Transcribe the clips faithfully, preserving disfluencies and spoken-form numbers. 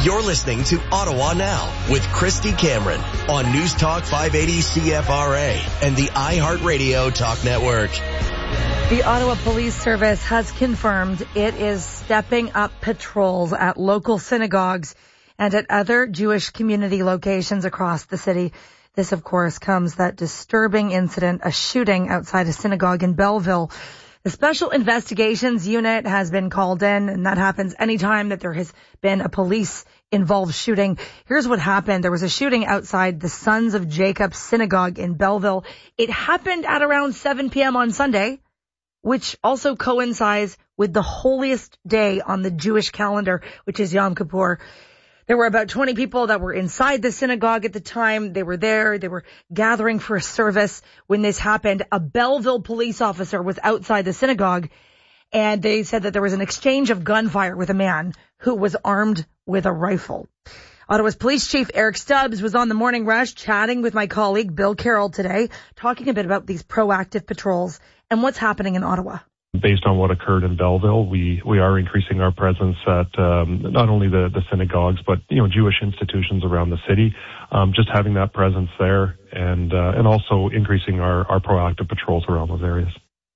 You're listening to Ottawa Now with Christy Cameron on News Talk five eighty C F R A and the iHeartRadio Talk Network. The Ottawa Police Service has confirmed it is stepping up patrols at local synagogues and at other Jewish community locations across the city. This, of course, comes that disturbing incident, a shooting outside a synagogue in Belleville. The Special Investigations Unit has been called in, and that happens anytime that there has been a police-involved shooting. Here's what happened. There was a shooting outside the Sons of Jacob Synagogue in Belleville. It happened at around seven p.m. on Sunday, which also coincides with the holiest day on the Jewish calendar, which is Yom Kippur. There were about twenty people that were inside the synagogue at the time. They were there. They were gathering for a service when this happened. A Belleville police officer was outside the synagogue, and they said that there was an exchange of gunfire with a man who was armed with a rifle. Ottawa's Police Chief Eric Stubbs was on the Morning Rush chatting with my colleague Bill Carroll today, talking a bit about these proactive patrols and what's happening in Ottawa. Based on what occurred in Belleville, we, we are increasing our presence at um, not only the, the synagogues, but you know Jewish institutions around the city. Um, just having that presence there, and uh, and also increasing our, our proactive patrols around those areas.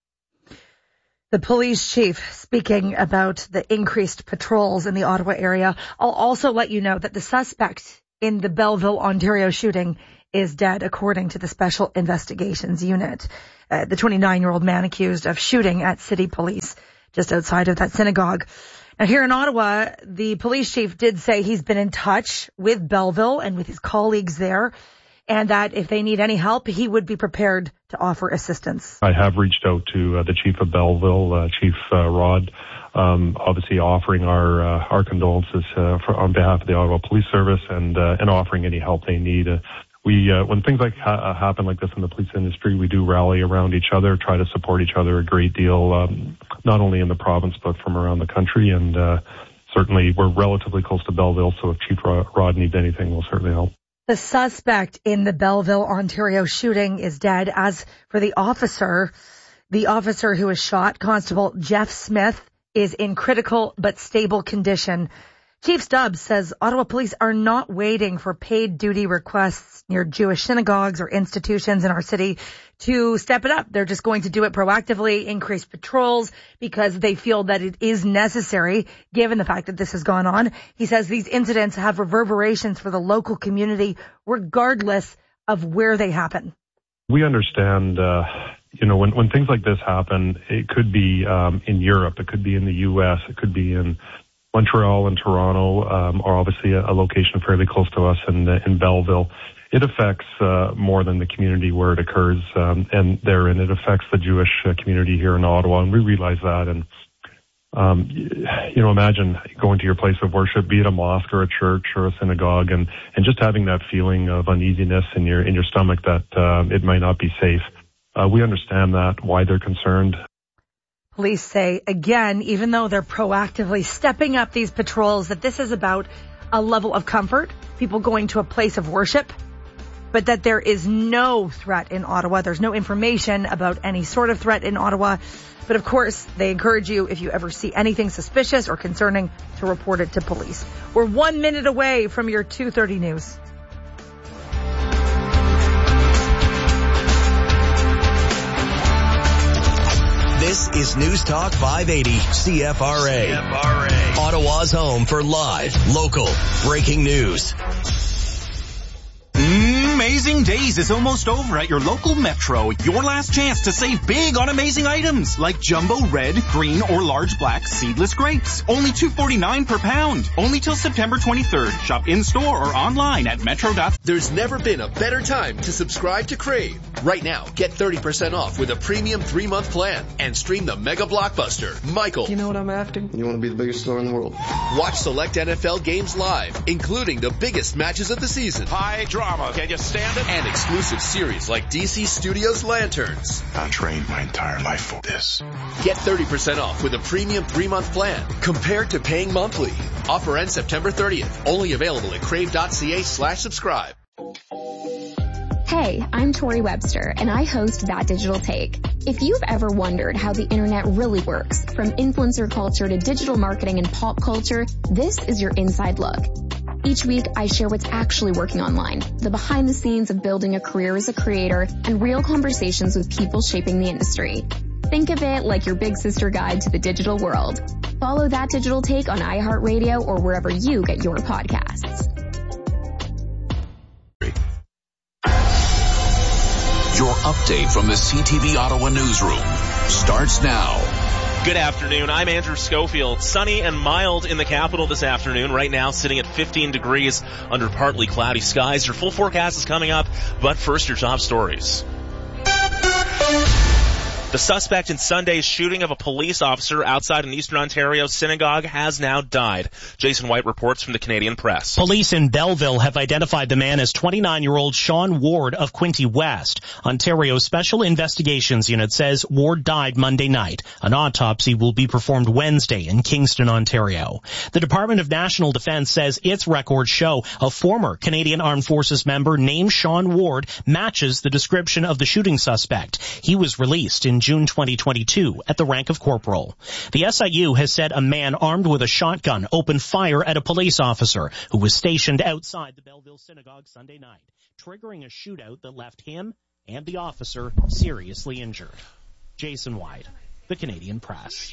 The police chief speaking about the increased patrols in the Ottawa area. I'll also let you know that the suspect in the Belleville, Ontario shooting is dead, according to the Special Investigations Unit. Uh, the twenty-nine-year-old man accused of shooting at city police just outside of that synagogue. Now, here in Ottawa, the police chief did say he's been in touch with Belleville and with his colleagues there, and that if they need any help, he would be prepared to offer assistance. I have reached out to uh, the chief of Belleville, uh, Chief uh, Rod, um, obviously offering our uh, our condolences uh, for, on behalf of the Ottawa Police Service, and uh, and offering any help they need. Uh, We, uh, when things like ha- happen like this in the police industry, we do rally around each other, try to support each other a great deal, um, not only in the province, but from around the country. And, uh, certainly we're relatively close to Belleville. So if Chief Rod needs anything, we'll certainly help. The suspect in the Belleville, Ontario shooting is dead. As for the officer, the officer who was shot, Constable Jeff Smith, is in critical but stable condition. Chief Stubbs says Ottawa police are not waiting for paid duty requests near Jewish synagogues or institutions in our city to step it up. They're just going to do it proactively, increase patrols, because they feel that it is necessary given the fact that this has gone on. He says these incidents have reverberations for the local community regardless of where they happen. We understand, uh, you know, when, when things like this happen, it could be um, in Europe, it could be in the U S, it could be in Montreal and Toronto, um, are obviously a, a location fairly close to us in, in Belleville. It affects uh, more than the community where it occurs, um, and therein it affects the Jewish uh, community here in Ottawa, and we realize that. And um, you know, imagine going to your place of worship, be it a mosque or a church or a synagogue, and, and just having that feeling of uneasiness in your in your stomach that uh, it might not be safe. Uh, we understand that, why they're concerned. Police say, again, even though they're proactively stepping up these patrols, that this is about a level of comfort, people going to a place of worship, but that there is no threat in Ottawa. There's no information about any sort of threat in Ottawa. But of course, they encourage you, if you ever see anything suspicious or concerning, to report it to police. We're one minute away from your two thirty news. This is News Talk five eighty C F R A. C F R A. Ottawa's home for live, local, breaking news. Amazing Days is almost over at your local Metro. Your last chance to save big on amazing items like jumbo red, green, or large black seedless grapes. Only two forty-nine per pound. Only till September twenty-third. Shop in-store or online at metro. There's never been a better time to subscribe to Crave. Right now, get thirty percent off with a premium three-month plan and stream the mega blockbuster, Michael. You know what I'm after? You want to be the biggest star in the world. Watch select N F L games live, including the biggest matches of the season. High drama. Can you stand it? And exclusive series like D C Studios Lanterns. I trained my entire life for this. Get thirty percent off with a premium three-month plan compared to paying monthly. Offer ends September thirtieth. Only available at crave.ca slash subscribe. Hey, I'm Tori Webster, and I host That Digital Take. If you've ever wondered how the internet really works, from influencer culture to digital marketing and pop culture, this is your inside look. Each week, I share what's actually working online, the behind the scenes of building a career as a creator, and real conversations with people shaping the industry. Think of it like your big sister guide to the digital world. Follow That Digital Take on iHeartRadio or wherever you get your podcasts. Your update from the C T V Ottawa newsroom starts now. Good afternoon. I'm Andrew Schofield. Sunny and mild in the capital this afternoon. Right now sitting at fifteen degrees under partly cloudy skies. Your full forecast is coming up, but first your top stories. The suspect in Sunday's shooting of a police officer outside an Eastern Ontario synagogue has now died. Jason White reports from the Canadian Press. Police in Belleville have identified the man as twenty-nine-year-old Sean Ward of Quinte West. Ontario's Special Investigations Unit says Ward died Monday night. An autopsy will be performed Wednesday in Kingston, Ontario. The Department of National Defence says its records show a former Canadian Armed Forces member named Sean Ward matches the description of the shooting suspect. He was released in June twenty twenty-two at the rank of corporal. The S I U has said a man armed with a shotgun opened fire at a police officer who was stationed outside the Belleville Synagogue Sunday night, triggering a shootout that left him and the officer seriously injured. Jason White, the Canadian Press.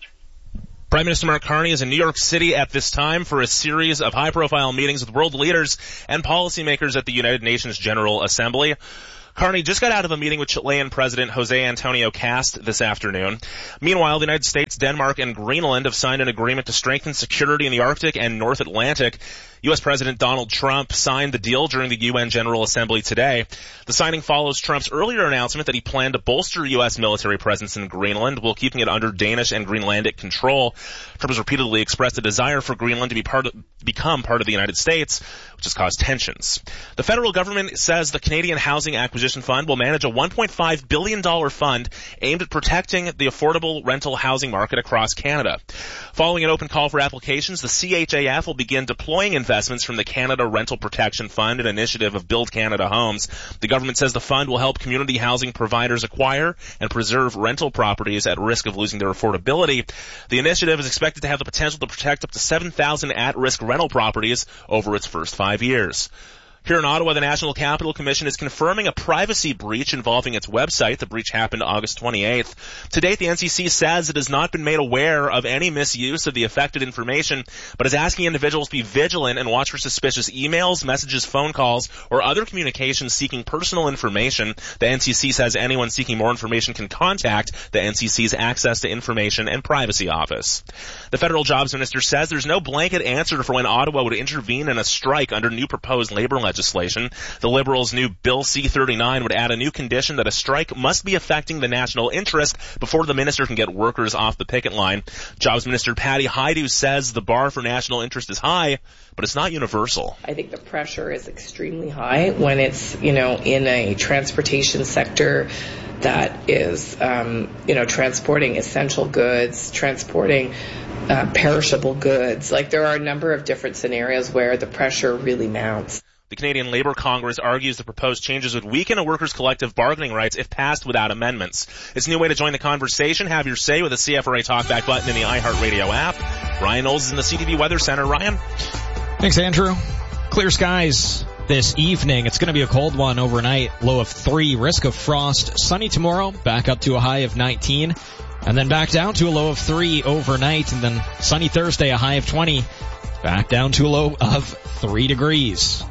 Prime Minister Mark Carney is in New York City at this time for a series of high-profile meetings with world leaders and policymakers at the United Nations General Assembly. Carney just got out of a meeting with Chilean President Jose Antonio Cast this afternoon. Meanwhile, the United States, Denmark, and Greenland have signed an agreement to strengthen security in the Arctic and North Atlantic. U S President Donald Trump signed the deal during the U N General Assembly today. The signing follows Trump's earlier announcement that he planned to bolster U S military presence in Greenland while keeping it under Danish and Greenlandic control. Trump has repeatedly expressed a desire for Greenland to be part of, become part of the United States, which has caused tensions. The federal government says the Canadian Housing Acquisition Fund will manage a one point five billion dollars fund aimed at protecting the affordable rental housing market across Canada. Following an open call for applications, the C H A F will begin deploying investments from the Canada Rental Protection Fund, an initiative of Build Canada Homes. The government says the fund will help community housing providers acquire and preserve rental properties at risk of losing their affordability. The initiative is expected to have the potential to protect up to seven thousand at-risk rental properties over its first five years. Here in Ottawa, the National Capital Commission is confirming a privacy breach involving its website. The breach happened August twenty-eighth. To date, the N C C says it has not been made aware of any misuse of the affected information, but is asking individuals to be vigilant and watch for suspicious emails, messages, phone calls, or other communications seeking personal information. The N C C says anyone seeking more information can contact the N C C's Access to Information and Privacy Office. The federal jobs minister says there's no blanket answer for when Ottawa would intervene in a strike under new proposed labor legislation. legislation. The Liberals' new Bill C thirty-nine would add a new condition that a strike must be affecting the national interest before the minister can get workers off the picket line. Jobs Minister Patty Hajdu says the bar for national interest is high, but it's not universal. I think the pressure is extremely high when it's, you know, in a transportation sector that is, um, you know, transporting essential goods, transporting uh, perishable goods. Like, there are a number of different scenarios where the pressure really mounts. The Canadian Labour Congress argues the proposed changes would weaken a workers' collective bargaining rights if passed without amendments. It's a new way to join the conversation. Have your say with the C F R A Talkback button in the iHeartRadio app. Ryan Knowles is in the C T V Weather Center. Ryan? Thanks, Andrew. Clear skies this evening. It's going to be a cold one overnight. Low of three, risk of frost. Sunny tomorrow, back up to a high of nineteen. And then back down to a low of three overnight. And then sunny Thursday, a high of twenty. Back down to a low of three degrees.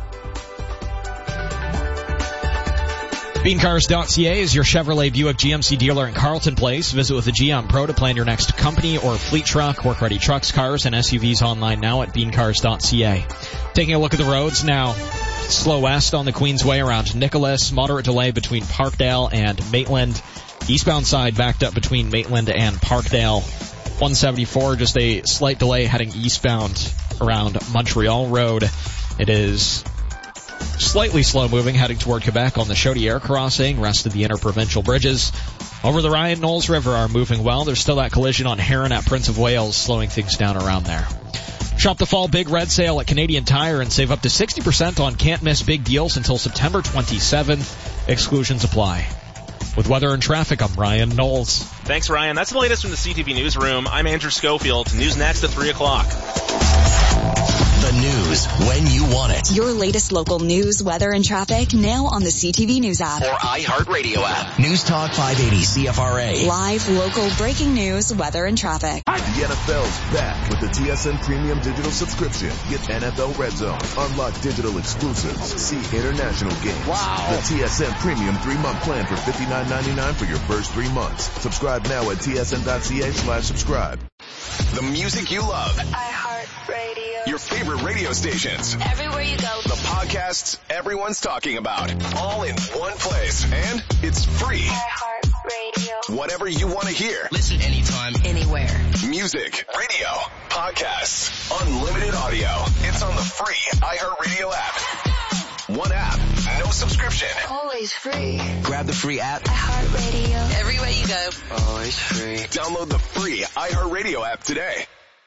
Bean Cars dot C A is your Chevrolet Buick G M C dealer in Carleton Place. Visit with a G M Pro to plan your next company or fleet truck. Work-ready trucks, cars, and S U Vs online now at Bean Cars dot C A. Taking a look at the roads now. Slow west on the Queensway around Nicholas. Moderate delay between Parkdale and Maitland. Eastbound side backed up between Maitland and Parkdale. one seventy-four, just a slight delay heading eastbound around Montreal Road. It is slightly slow moving heading toward Quebec on the Chaudière crossing. Rest of the interprovincial bridges over the Ryan Knowles River are moving well. There's still that collision on Heron at Prince of Wales slowing things down around there. Shop the fall big red sale at Canadian Tire and save up to sixty percent on can't miss big deals until September twenty-seventh. Exclusions apply. With weather and traffic, I'm Ryan Knowles. Thanks, Ryan. That's the latest from the C T V Newsroom. I'm Andrew Schofield. News next at three o'clock. The news when you want it. Your latest local news, weather, and traffic now on the C T V News app. Or iHeartRadio app. News Talk five eighty C F R A. Live, local, breaking news, weather, and traffic. The N F L's back with the T S N Premium Digital Subscription. Get N F L Red Zone, unlock digital exclusives, see international games. Wow. The T S N Premium three-month plan for fifty-nine ninety-nine for your first three months. Subscribe now at T S N dot C A slash subscribe. The music you love. iHeartRadio. Your favorite radio stations. Everywhere you go. The podcasts everyone's talking about. All in one place. And it's free. iHeartRadio. Whatever you want to hear. Listen anytime, anywhere. Music, radio, podcasts, unlimited audio. It's on the free iHeartRadio app. One app, no subscription. Always free. Grab the free app. iHeartRadio. Everywhere you go. Always free. Download the free iHeartRadio app today.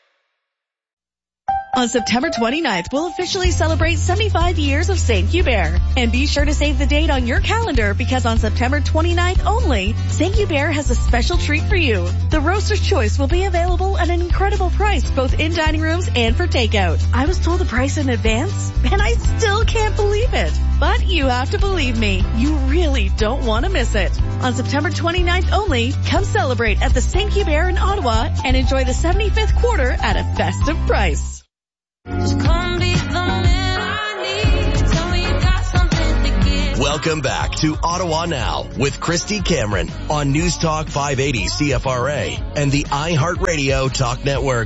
On September twenty-ninth, we'll officially celebrate seventy-five years of Saint Hubert. And be sure to save the date on your calendar because on September twenty-ninth only, Saint Hubert has a special treat for you. The Roaster's Choice will be available at an incredible price both in dining rooms and for takeout. I was told the price in advance, and I still can't believe it. But you have to believe me, you really don't want to miss it. On September twenty-ninth only, come celebrate at the Saint Hubert in Ottawa and enjoy the seventy-fifth quarter at a festive price. Just come be the man I need. Tell me you got something to give. Welcome back to Ottawa Now with Christy Cameron on News Talk five eighty C F R A and the iHeartRadio Talk Network.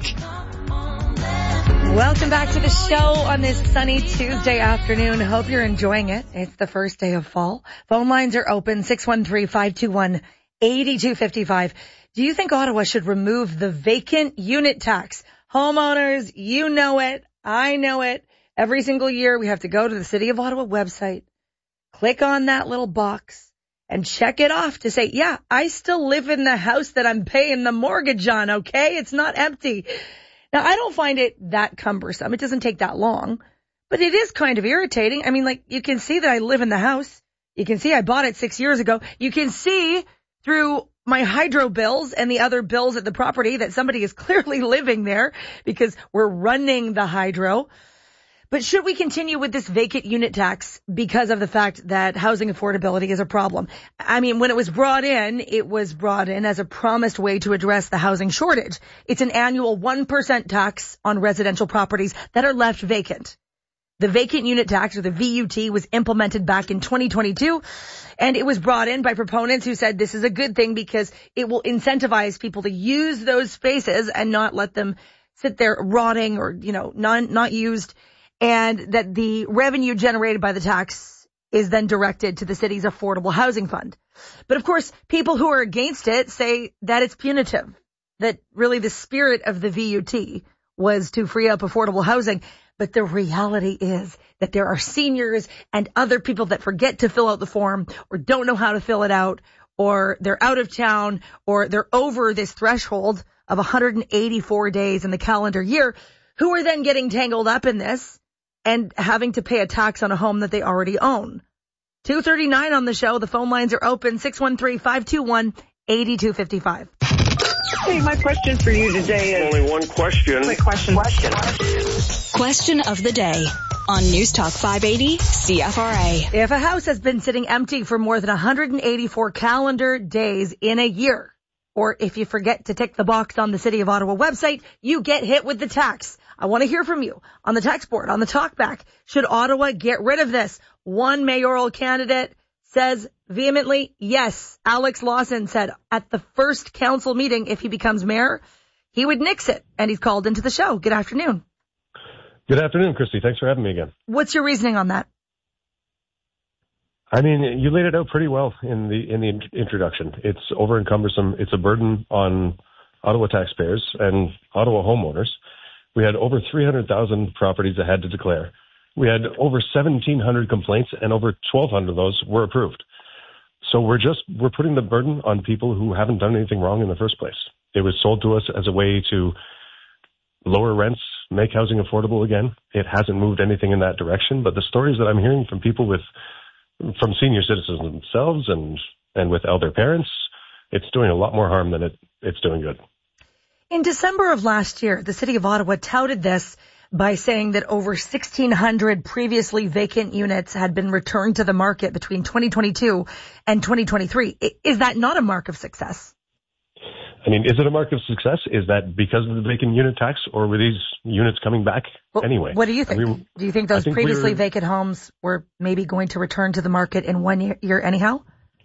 Welcome back to the show on this sunny Tuesday afternoon. Hope you're enjoying it. It's the first day of fall. Phone lines are open, six one three, five two one, eight two five five. Do you think Ottawa should remove the vacant unit tax? Homeowners, you know it. I know it. Every single year we have to go to the City of Ottawa website, click on that little box, and check it off to say, yeah, I still live in the house that I'm paying the mortgage on, okay? It's not empty. Now, I don't find it that cumbersome. It doesn't take that long, but it is kind of irritating. I mean, like, you can see that I live in the house. You can see I bought it six years ago. You can see through my hydro bills and the other bills at the property that somebody is clearly living there because we're running the hydro. But should we continue with this vacant unit tax because of the fact that housing affordability is a problem? I mean, when it was brought in, it was brought in as a promised way to address the housing shortage. It's an annual one percent tax on residential properties that are left vacant. The vacant unit tax, or the V U T, was implemented back in twenty twenty-two, and it was brought in by proponents who said this is a good thing because it will incentivize people to use those spaces and not let them sit there rotting or, you know, non, not used, and that the revenue generated by the tax is then directed to the city's affordable housing fund. But of course, people who are against it say that it's punitive, that really the spirit of the V U T was to free up affordable housing. But the reality is that there are seniors and other people that forget to fill out the form or don't know how to fill it out, or they're out of town, or they're over this threshold of one hundred eighty-four days in the calendar year, who are then getting tangled up in this and having to pay a tax on a home that they already own. two thirty-nine on the show. The phone lines are open, six one three, five two one, eight two five five. Hey, my question for you today is... Only one question. Quick question. Question. Question of the day on News Talk five eighty C F R A. If a house has been sitting empty for more than one hundred eighty-four calendar days in a year, or if you forget to tick the box on the City of Ottawa website, you get hit with the tax. I want to hear from you on the text board, on the talkback. Should Ottawa get rid of this? One mayoral candidate says vehemently, yes. Alex Lawson said at the first council meeting, if he becomes mayor, he would nix it. And he's called into the show. Good afternoon. Good afternoon, Christy. Thanks for having me again. What's your reasoning on that? I mean, you laid it out pretty well in the in the introduction. It's over encumbersome. It's a burden on Ottawa taxpayers and Ottawa homeowners. We had over three hundred thousand properties that had to declare. We had over seventeen hundred complaints, and over twelve hundred of those were approved. So we're just, we're putting the burden on people who haven't done anything wrong in the first place. It was sold to us as a way to lower rents, make housing affordable again. It hasn't moved anything in that direction, but the stories that I'm hearing from people with, from senior citizens themselves and, and with elder parents, it's doing a lot more harm than it, it's doing good. In December of last year, the City of Ottawa touted this by saying that over sixteen hundred previously vacant units had been returned to the market between twenty twenty-two and twenty twenty-three. Is that not a mark of success? I mean, is it a mark of success? Is that because of the vacant unit tax, or were these units coming back well, anyway? What do you think? I mean, do you think those think previously we vacant homes were maybe going to return to the market in one year, year anyhow?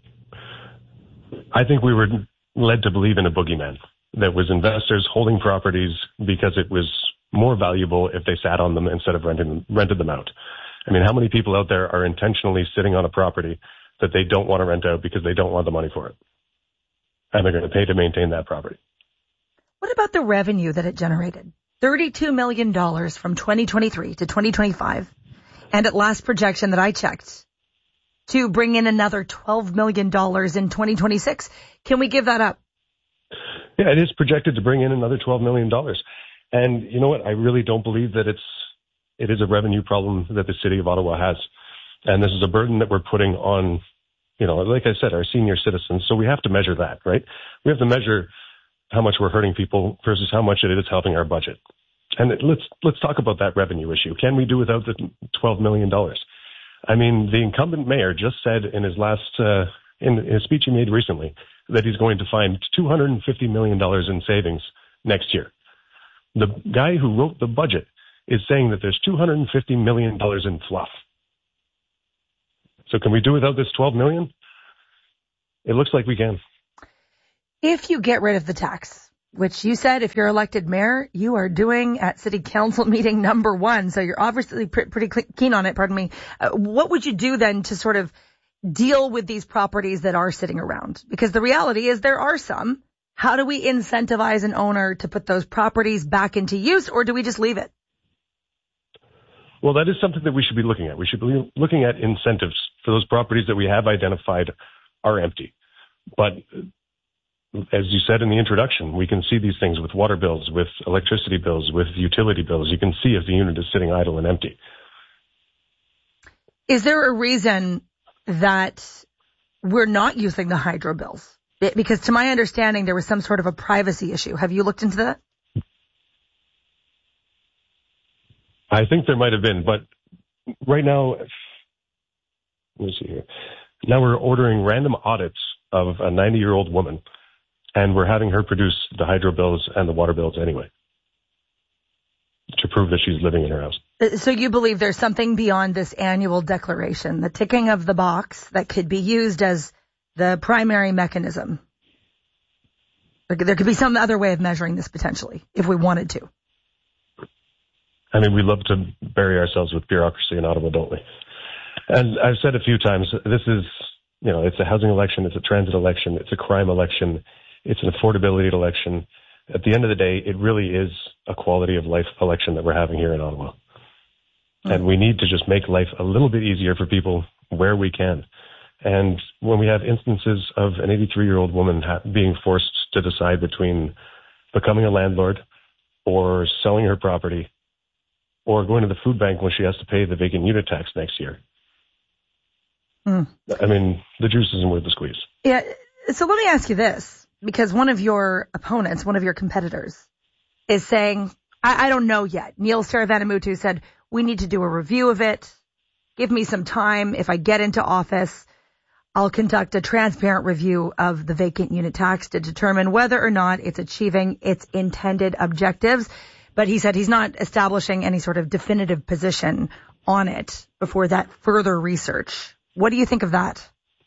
I think we were led to believe in a boogeyman that was investors holding properties because it was more valuable if they sat on them instead of renting, rented them out. I mean, how many people out there are intentionally sitting on a property that they don't want to rent out because they don't want the money for it? And they're going to pay to maintain that property. What about the revenue that it generated? thirty-two million dollars from twenty twenty-three to twenty twenty-five. And at last projection that I checked, to bring in another twelve million dollars in twenty twenty-six. Can we give that up? Yeah, it is projected to bring in another twelve million dollars. And you know what? I really don't believe that it's it is a revenue problem that the city of Ottawa has. And this is a burden that we're putting on, you know, like I said, our senior citizens. So we have to measure that, right? We have to measure how much we're hurting people versus how much it is helping our budget. And it, let's let's talk about that revenue issue. Can we do without the twelve million dollars? I mean, the incumbent mayor just said in his last, uh, in his speech he made recently, that he's going to find two hundred fifty million dollars in savings next year. The guy who wrote the budget is saying that there's two hundred fifty million dollars in fluff. So can we do without this twelve million dollars? It looks like we can. If you get rid of the tax, which you said if you're elected mayor, you are doing at city council meeting number one. So you're obviously pr- pretty keen on it, pardon me. Uh, what would you do then to sort of deal with these properties that are sitting around? Because the reality is there are some. How do we incentivize an owner to put those properties back into use, or do we just leave it? Well, that is something that we should be looking at. We should be looking at incentives for those properties that we have identified are empty. But as you said in the introduction, we can see these things with water bills, with electricity bills, with utility bills. You can see if the unit is sitting idle and empty. Is there a reason that we're not using the hydro bills? Because to my understanding, there was some sort of a privacy issue. Have you looked into that? I think there might have been, but right now, let me see here. Now we're ordering random audits of a ninety-year-old woman, and we're having her produce the hydro bills and the water bills anyway to prove that she's living in her house. So you believe there's something beyond this annual declaration, the ticking of the box that could be used as the primary mechanism? There could be some other way of measuring this potentially if we wanted to. I mean, we love to bury ourselves with bureaucracy in Ottawa, don't we? And I've said a few times, this is, you know, it's a housing election, it's a transit election, it's a crime election, it's an affordability election. At the end of the day, it really is a quality of life election that we're having here in Ottawa. Mm. And we need to just make life a little bit easier for people where we can. And when we have instances of an eighty-three-year-old woman ha- being forced to decide between becoming a landlord or selling her property or going to the food bank when she has to pay the vacant unit tax next year, mm. I mean, the juice isn't worth the squeeze. Yeah. So let me ask you this, because one of your opponents, one of your competitors is saying, I, I don't know yet. Neil Saravanamuttu said, we need to do a review of it. Give me some time. If I get into office, I'll conduct a transparent review of the vacant unit tax to determine whether or not it's achieving its intended objectives. But he said he's not establishing any sort of definitive position on it before that further research. What do you think of that?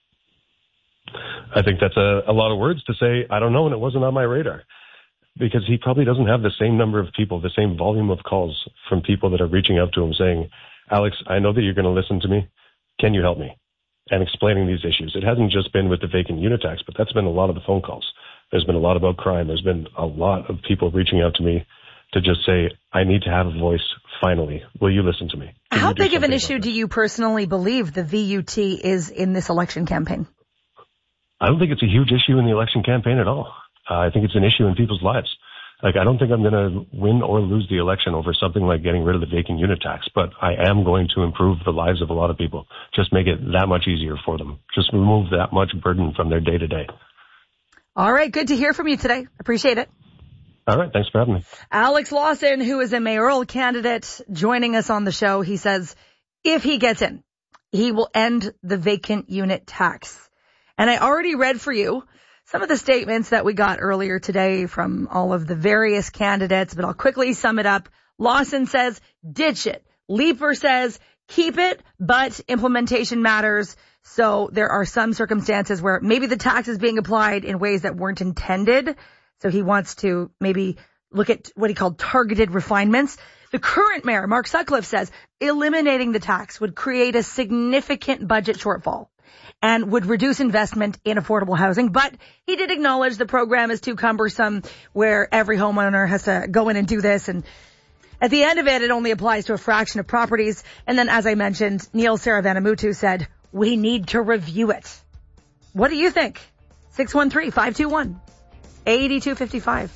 I think that's a, a lot of words to say, I don't know, and it wasn't on my radar. Because he probably doesn't have the same number of people, the same volume of calls from people that are reaching out to him saying, Alex, I know that you're going to listen to me. Can you help me? And explaining these issues. It hasn't just been with the vacant unit tax, but that's been a lot of the phone calls. There's been a lot about crime. There's been a lot of people reaching out to me to just say, I need to have a voice finally. Will you listen to me? Can How big of an issue do you personally believe the V U T is in this election campaign? I don't think it's a huge issue in the election campaign at all. Uh, I think it's an issue in people's lives. Like, I don't think I'm going to win or lose the election over something like getting rid of the vacant unit tax, but I am going to improve the lives of a lot of people. Just make it that much easier for them. Just remove that much burden from their day to day. All right. Good to hear from you today. Appreciate it. All right. Thanks for having me. Alex Lawson, who is a mayoral candidate, joining us on the show. He says if he gets in, he will end the vacant unit tax. And I already read for you some of the statements that we got earlier today from all of the various candidates, but I'll quickly sum it up. Lawson says, ditch it. Leeper says, keep it, but implementation matters. So there are some circumstances where maybe the tax is being applied in ways that weren't intended. So he wants to maybe look at what he called targeted refinements. The current mayor, Mark Sutcliffe, says eliminating the tax would create a significant budget shortfall and would reduce investment in affordable housing. But he did acknowledge the program is too cumbersome where every homeowner has to go in and do this. And at the end of it, it only applies to a fraction of properties. And then, as I mentioned, Neil Saravanamuttu said, we need to review it. What do you think? six one three, five two one, eight two five five.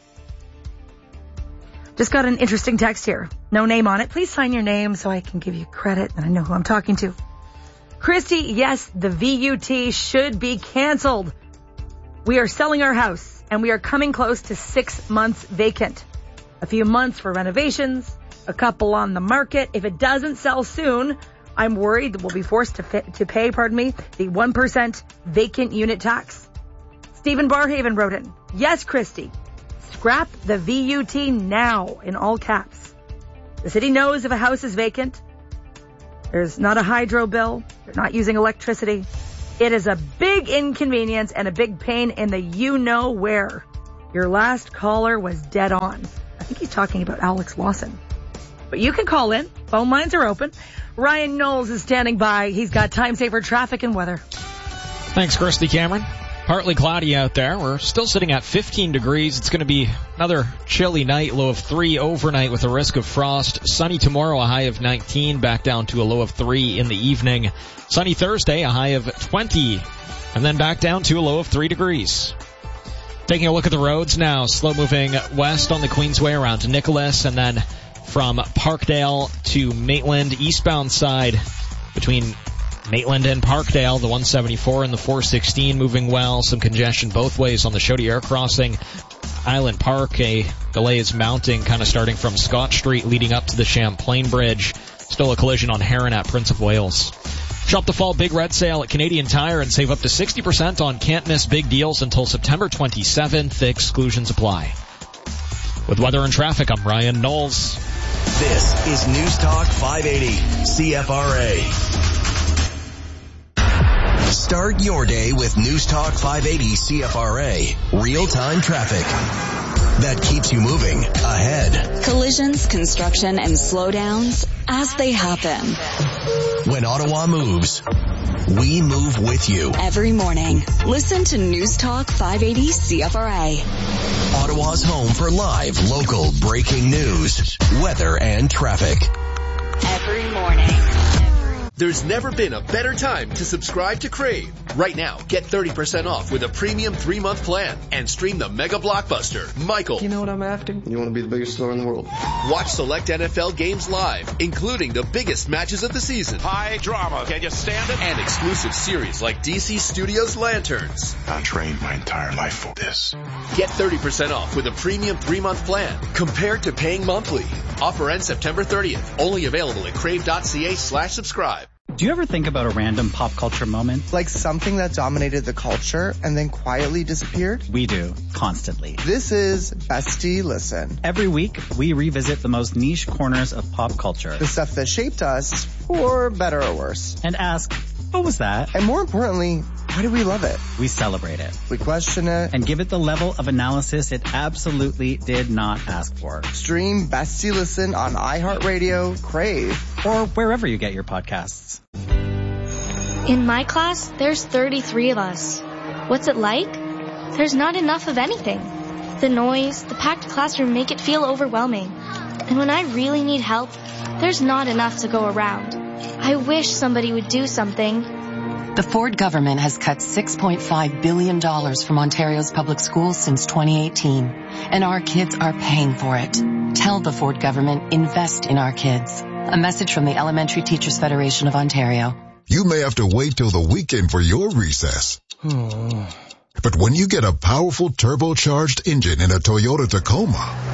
Just got an interesting text here. No name on it. Please sign your name so I can give you credit and I know who I'm talking to. Christy, yes, the V U T should be canceled. We are selling our house and we are coming close to six months vacant. A few months for renovations, a couple on the market. If it doesn't sell soon, I'm worried that we'll be forced to fit, to pay, pardon me, the one percent vacant unit tax. Stephen Barhaven wrote in, yes, Christy, scrap the V U T now, in all caps. The city knows if a house is vacant, there's not a hydro bill, they're not using electricity. It is a big inconvenience and a big pain in the you-know-where. Your last caller was dead on. I think he's talking about Alex Lawson. But you can call in. Phone lines are open. Ryan Knowles is standing by. He's got time-saver traffic and weather. Thanks, Christy Cameron. Partly cloudy out there. We're still sitting at fifteen degrees. It's going to be another chilly night, low of three overnight with a risk of frost. Sunny tomorrow, a high of nineteen, back down to a low of three in the evening. Sunny Thursday, a high of twenty, and then back down to a low of three degrees. Taking a look at the roads now, slow moving west on the Queensway around to Nicholas, and then from Parkdale to Maitland, eastbound side between Maitland and Parkdale, the one seventy-four and the four sixteen moving well. Some congestion both ways on the Chaudière crossing. Island Park, a delay is mounting, kind of starting from Scott Street leading up to the Champlain Bridge. Still a collision on Heron at Prince of Wales. Shop the fall big red sale at Canadian Tire and save up to sixty percent on can't miss big deals until September twenty-seventh. Exclusions apply. With weather and traffic, I'm Ryan Knowles. This is News Talk five eighty C F R A. Start your day with News Talk five eighty C F R A. Real-time traffic that keeps you moving ahead. Collisions, construction, and slowdowns as they happen. When Ottawa moves, we move with you. Every morning, listen to News Talk five eighty C F R A. Ottawa's home for live, local, breaking news, weather, and traffic. Every morning. There's never been a better time to subscribe to Crave. Right now, get thirty percent off with a premium three-month plan and stream the mega blockbuster, Michael. You know what I'm after? You want to be the biggest star in the world. Watch select N F L games live, including the biggest matches of the season. High drama. Can you stand it? And exclusive series like D C Studios Lanterns. I trained my entire life for this. Get thirty percent off with a premium three-month plan compared to paying monthly. Offer ends September thirtieth. Only available at crave.ca slash subscribe. Do you ever think about a random pop culture moment? Like something that dominated the culture and then quietly disappeared? We do, constantly. This is Bestie Listen. Every week, we revisit the most niche corners of pop culture. The stuff that shaped us, for better or worse. And ask, what was that? And more importantly, why do we love it? We celebrate it. We question it. And give it the level of analysis it absolutely did not ask for. Stream Bestie Listen on iHeartRadio, Crave, or wherever you get your podcasts. In my class, there's thirty-three of us. What's it like? There's not enough of anything. The noise, the packed classroom make it feel overwhelming. And when I really need help, there's not enough to go around. I wish somebody would do something. The Ford government has cut six point five billion dollars from Ontario's public schools since twenty eighteen, and our kids are paying for it. Tell the Ford government, invest in our kids. A message from the Elementary Teachers Federation of Ontario. You may have to wait till the weekend for your recess. But when you get a powerful turbocharged engine in a Toyota Tacoma,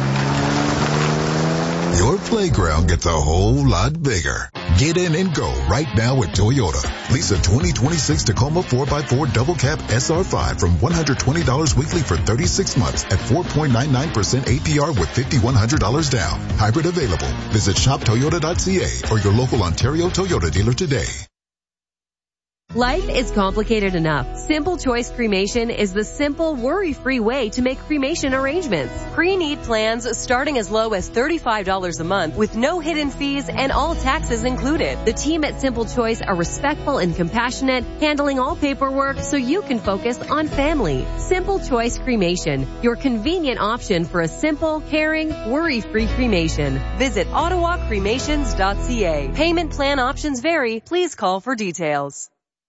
your playground gets a whole lot bigger. Get in and go right now at Toyota. Lease a twenty twenty-six Tacoma four by four Double Cab S R five from one hundred twenty dollars weekly for thirty-six months at four point nine nine percent A P R with five thousand one hundred dollars down. Hybrid available. Visit shop toyota dot c a or your local Ontario Toyota dealer today. Life is complicated enough. Simple Choice Cremation is the simple, worry-free way to make cremation arrangements. Pre-need plans starting as low as thirty-five dollars a month with no hidden fees and all taxes included. The team at Simple Choice are respectful and compassionate, handling all paperwork so you can focus on family. Simple Choice Cremation, your convenient option for a simple, caring, worry-free cremation. Visit ottawa cremations dot c a. Payment plan options vary. Please call for details.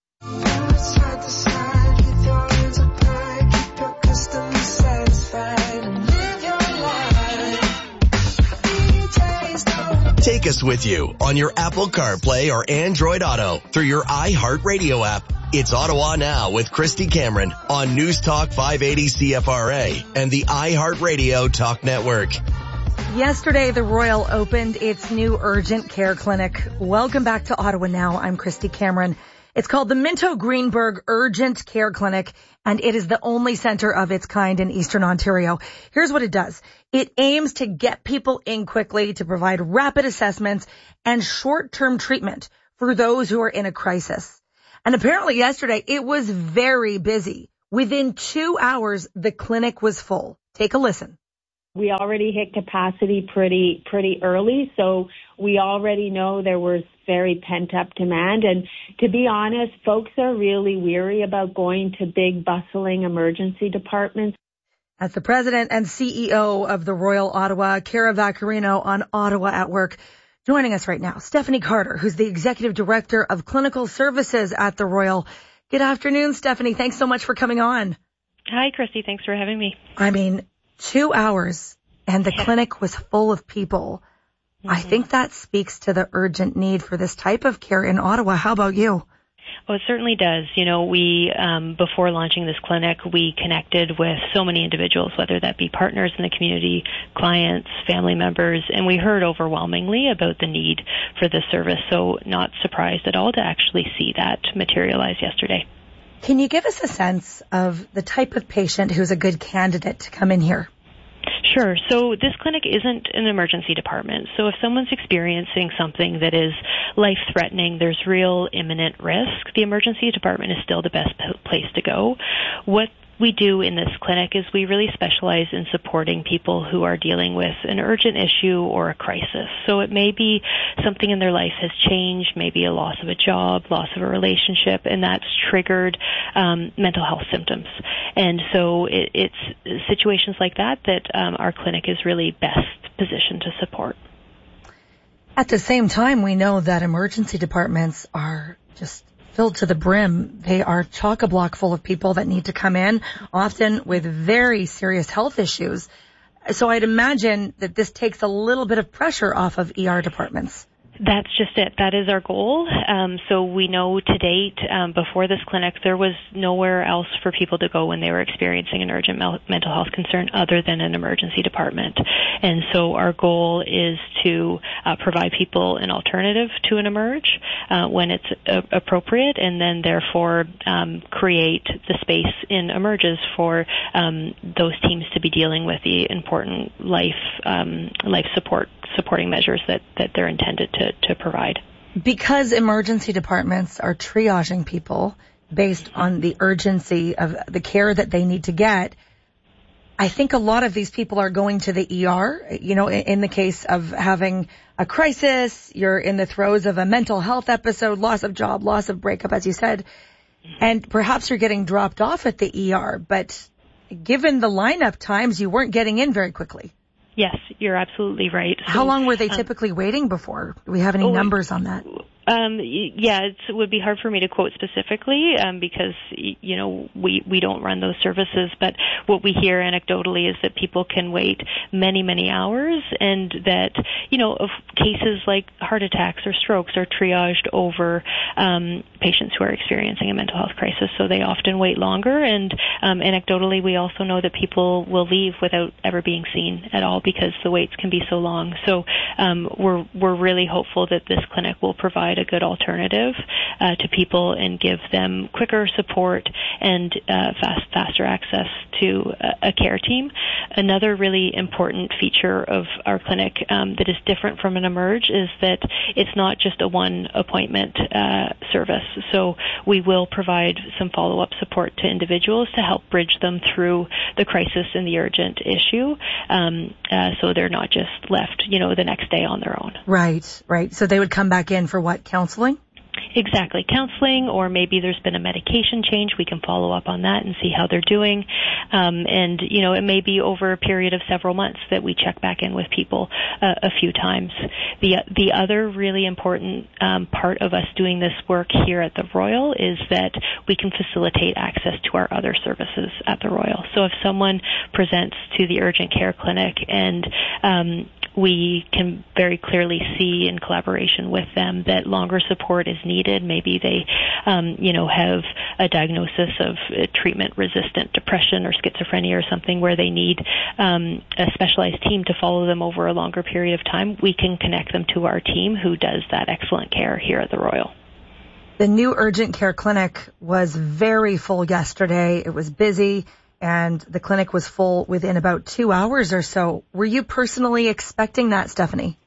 Take us with you on your Apple CarPlay or Android Auto through your iHeartRadio app. It's Ottawa Now with Christy Cameron on News Talk five eighty C F R A and the iHeartRadio Talk Network. Yesterday, the Royal opened its new urgent care clinic. Welcome back to Ottawa Now. I'm Christy Cameron. It's called the Minto Greenberg Urgent Care Clinic, and it is the only center of its kind in Eastern Ontario. Here's what it does. It aims to get people in quickly to provide rapid assessments and short-term treatment for those who are in a crisis. And apparently yesterday, it was very busy. Within two hours, the clinic was full. Take a listen. We already hit capacity pretty pretty early, so we already know there was very pent-up demand. And to be honest, folks are really weary about going to big, bustling emergency departments. That's the president and C E O of the Royal Ottawa, Cara Vaccarino, on Ottawa at Work. Joining us right now, Stephanie Carter, who's the executive director of clinical services at the Royal. Good afternoon, Stephanie. Thanks so much for coming on. Hi, Christy. Thanks for having me. I mean, two hours and the yeah. clinic was full of people. Mm-hmm. I think that speaks to the urgent need for this type of care in Ottawa. How about you? Well, it certainly does. You know, we, um, before launching this clinic, we connected with so many individuals, whether that be partners in the community, clients, family members, and we heard overwhelmingly about the need for this service. So not surprised at all to actually see that materialize yesterday. Can you give us a sense of the type of patient who's a good candidate to come in here? Sure. So this clinic isn't an emergency department. So if someone's experiencing something that is life-threatening, there's real imminent risk, the emergency department is still the best p- place to go. What we do in this clinic is we really specialize in supporting people who are dealing with an urgent issue or a crisis. So it may be something in their life has changed, maybe a loss of a job, loss of a relationship, and that's triggered um, mental health symptoms. And so it, it's situations like that that um, our clinic is really best positioned to support. At the same time, we know that emergency departments are just filled to the brim. They are chock-a-block full of people that need to come in, often with very serious health issues. So I'd imagine that this takes a little bit of pressure off of E R departments. That's just it. That is our goal. Um, so we know to date, um, before this clinic, there was nowhere else for people to go when they were experiencing an urgent mel- mental health concern other than an emergency department. And so our goal is to uh, provide people an alternative to an emerge uh, when it's uh, appropriate, and then therefore um, create the space in emerges for um, those teams to be dealing with the important life um, life support supporting measures that, that they're intended to, to provide. Because emergency departments are triaging people based on the urgency of the care that they need to get, I think a lot of these people are going to the E R. You know, in the case of having a crisis, you're in the throes of a mental health episode, loss of job, loss of breakup, as you said, and perhaps you're getting dropped off at the E R. But given the lineup times, you weren't getting in very quickly. Yes, you're absolutely right. So, how long were they typically um, waiting before? Do we have any oh, numbers on that? Um, yeah, it's, it would be hard for me to quote specifically um, because, you know, we, we don't run those services. But what we hear anecdotally is that people can wait many, many hours, and that, you know, of cases like heart attacks or strokes are triaged over um, patients who are experiencing a mental health crisis. So they often wait longer. And um, anecdotally, we also know that people will leave without ever being seen at all because the waits can be so long. So um, we're we're really hopeful that this clinic will provide a good alternative uh, to people and give them quicker support and uh, fast, faster access to a, a care team. Another really important feature of our clinic um, that is different from an Emerge is that it's not just a one appointment uh, service. So we will provide some follow-up support to individuals to help bridge them through the crisis and the urgent issue, um, uh, so they're not just left, you know, the next day on their own. Right, right. So they would come back in for what, counseling? Exactly, counseling, or maybe there's been a medication change. We can follow up on that and see how they're doing. Um, and, you know, it may be over a period of several months that we check back in with people uh, a few times. The the other really important um, part of us doing this work here at the Royal is that we can facilitate access to our other services at the Royal. So if someone presents to the urgent care clinic and um, we can very clearly see in collaboration with them that longer support is needed. Maybe they, um, you know, have a diagnosis of uh, treatment-resistant depression or schizophrenia or something where they need um, a specialized team to follow them over a longer period of time. We can connect them to our team who does that excellent care here at the Royal. The new urgent care clinic was very full yesterday. It was busy, and the clinic was full within about two hours or so. Were you personally expecting that, Stephanie?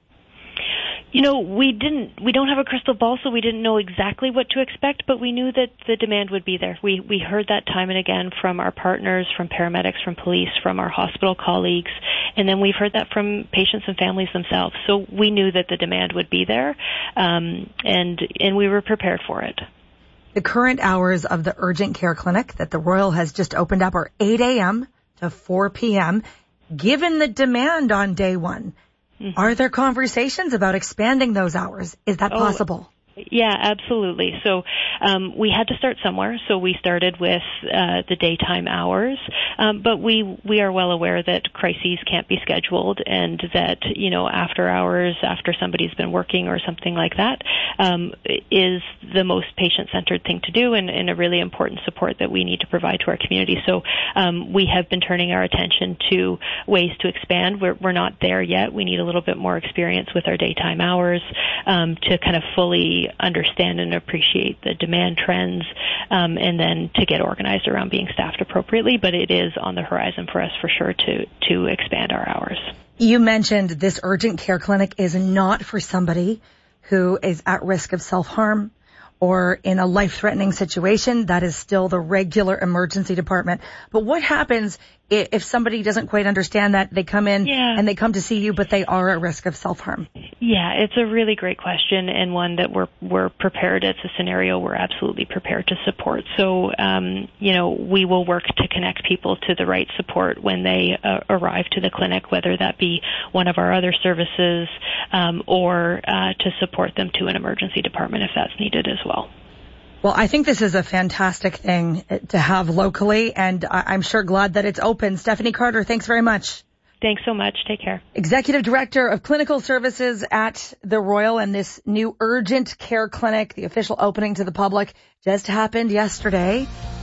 You know, we didn't, we don't have a crystal ball, so we didn't know exactly what to expect, but we knew that the demand would be there. We, we heard that time and again from our partners, from paramedics, from police, from our hospital colleagues, and then we've heard that from patients and families themselves. So we knew that the demand would be there, um, and, and we were prepared for it. The current hours of the urgent care clinic that the Royal has just opened up are eight a.m. to four p.m. Given the demand on day one, mm-hmm. are there conversations about expanding those hours? Is that oh, possible? Yeah, absolutely. So um, we had to start somewhere. So we started with uh, the daytime hours, um, but we we are well aware that crises can't be scheduled, and that, you know, after hours, after somebody's been working or something like that, um, is the most patient-centered thing to do, and, and a really important support that we need to provide to our community. So um, we have been turning our attention to ways to expand. We're, we're not there yet. We need a little bit more experience with our daytime hours um, to kind of fully understand and appreciate the demand trends, um, and then to get organized around being staffed appropriately. But it is on the horizon for us for sure to to expand our hours. You mentioned this urgent care clinic is not for somebody who is at risk of self-harm or in a life-threatening situation. That is still the regular emergency department. But what happens if somebody doesn't quite understand that? They come in yeah. and they come to see you, but they are at risk of self-harm. Yeah, it's a really great question, and one that we're we're prepared. It's a scenario we're absolutely prepared to support. So, um, you know, we will work to connect people to the right support when they uh, arrive to the clinic, whether that be one of our other services um, or uh, to support them to an emergency department if that's needed as well. Well, I think this is a fantastic thing to have locally, and I'm sure glad that it's open. Stephanie Carter, thanks very much. Thanks so much. Take care. Executive Director of Clinical Services at the Royal, and this new urgent care clinic, the official opening to the public, just happened yesterday.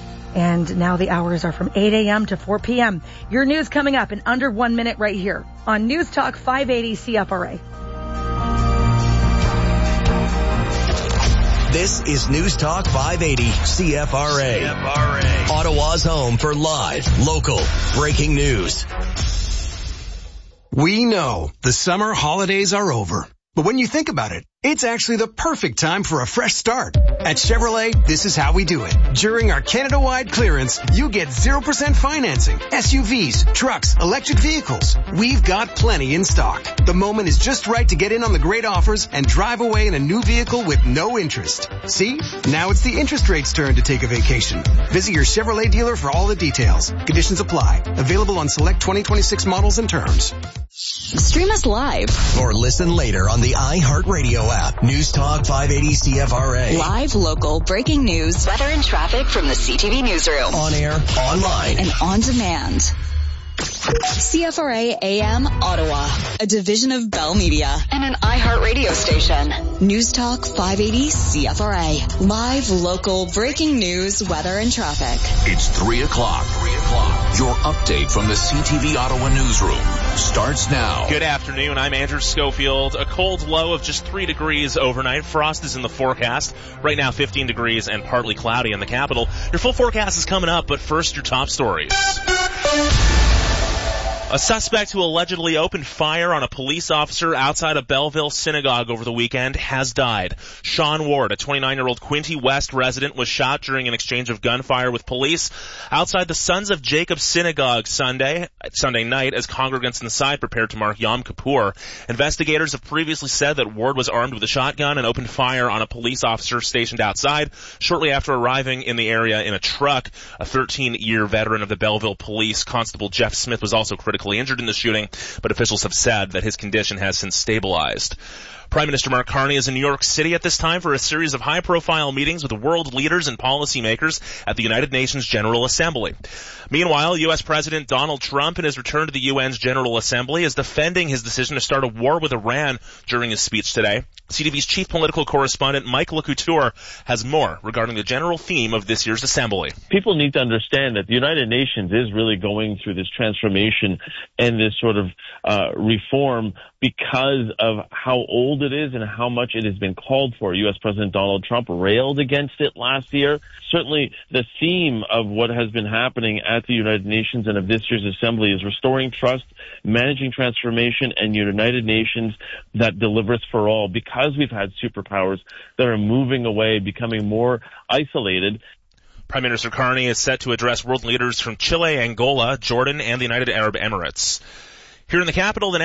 And now the hours are from eight a.m. to four p.m. Your news coming up in under one minute right here on News Talk five eighty C F R A. This is News Talk five eighty C F R A. C F R A. Ottawa's home for live, local, breaking news. We know the summer holidays are over, but when you think about it, it's actually the perfect time for a fresh start. At Chevrolet, this is how we do it. During our Canada-wide clearance, you get zero percent financing, S U Vs, trucks, electric vehicles. We've got plenty in stock. The moment is just right to get in on the great offers and drive away in a new vehicle with no interest. See? Now it's the interest rate's turn to take a vacation. Visit your Chevrolet dealer for all the details. Conditions apply. Available on select twenty twenty-six models and terms. Stream us live or listen later on the iHeartRadio app. News Talk five eighty C F R A. Live, local, breaking news, weather and traffic from the C T V newsroom. On air, online, and on demand. C F R A A M Ottawa, a division of Bell Media and an iHeartRadio station. News Talk five eighty C F R A. Live, local, breaking news, weather, and traffic. It's three o'clock. Three o'clock. Your update from the C T V Ottawa newsroom starts now. Good afternoon. I'm Andrew Schofield. A cold low of just three degrees overnight. Frost is in the forecast. Right now, fifteen degrees and partly cloudy in the capital. Your full forecast is coming up, but first, your top stories. A suspect who allegedly opened fire on a police officer outside a Belleville synagogue over the weekend has died. Sean Ward, a twenty-nine-year-old Quinte West resident, was shot during an exchange of gunfire with police outside the Sons of Jacob Synagogue Sunday Sunday night as congregants inside prepared to mark Yom Kippur. Investigators have previously said that Ward was armed with a shotgun and opened fire on a police officer stationed outside shortly after arriving in the area in a truck. A thirteen-year veteran of the Belleville Police, Constable Jeff Smith, was also critically injured in the shooting, but officials have said that his condition has since stabilized. Prime Minister Mark Carney is in New York City at this time for a series of high-profile meetings with world leaders and policymakers at the United Nations General Assembly. Meanwhile, U S President Donald Trump, in his return to the U N's General Assembly, is defending his decision to start a war with Iran during his speech today. C T V's chief political correspondent, Mike LeCouture, has more regarding the general theme of this year's assembly. People need to understand that the United Nations is really going through this transformation and this sort of uh, reform because of how old it is and how much it has been called for. U S President Donald Trump railed against it last year. Certainly the theme of what has been happening at the United Nations and of this year's assembly is restoring trust, managing transformation, and United Nations that delivers for all. Because we've had superpowers that are moving away, becoming more isolated. Prime Minister Carney is set to address world leaders from Chile, Angola, Jordan, and the United Arab Emirates. Here in the capital, the